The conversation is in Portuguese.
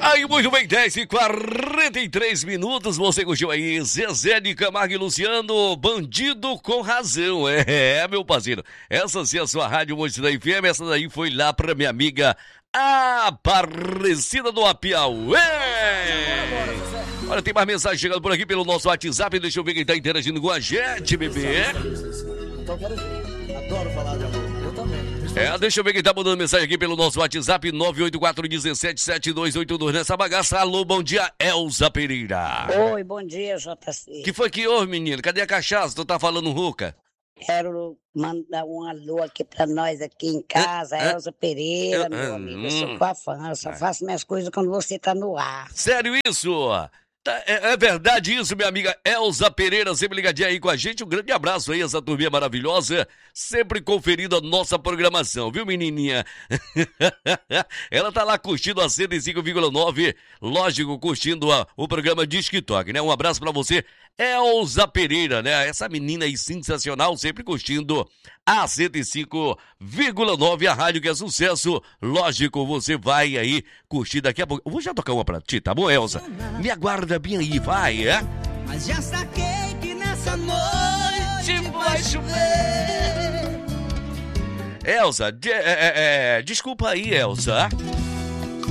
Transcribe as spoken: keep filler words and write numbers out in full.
Aí, muito bem, dez e quarenta e três minutos, você curtiu aí Zezé de Camargo e Luciano, Bandido com Razão. É, é, meu parceiro, essa sim é a sua rádio Monte da F M, essa daí foi lá pra minha amiga Aparecida do Apiauê. Olha, tem mais mensagem chegando por aqui pelo nosso WhatsApp, deixa eu ver quem tá interagindo com a gente, bebê. Então eu quero ver, adoro falar de amor, eu também. É, deixa eu ver quem tá mandando mensagem aqui pelo nosso WhatsApp, nove oito quatro um sete sete dois oito dois. Nessa bagaça, alô, bom dia, Elza Pereira. Oi, bom dia, J C. Que foi que houve, menino? Cadê a cachaça? Tu tá falando ruca? Quero mandar um alô aqui pra nós aqui em casa, é, Elza Pereira, é, meu hum, amigo. Eu sou tua fã, eu só faço minhas coisas quando você tá no ar. Sério isso? Tá, é, é verdade isso, minha amiga Elza Pereira, sempre ligadinha aí com a gente. Um grande abraço aí, essa turminha maravilhosa, sempre conferindo a nossa programação, viu, menininha? Ela tá lá curtindo a cento e cinco vírgula nove, lógico, curtindo a, o programa Disque Toque, né? Um abraço pra você, Elza Pereira, né? Essa menina aí sensacional, sempre curtindo a cento e cinco vírgula nove, a rádio que é sucesso. Lógico, você vai aí curtir daqui a pouco. Eu vou já tocar uma pra ti, tá bom, Elza? Me aguarda bem aí, vai, é? Mas já saquei que nessa noite vai chover. Elza, de, é, é, é, desculpa aí, Elza.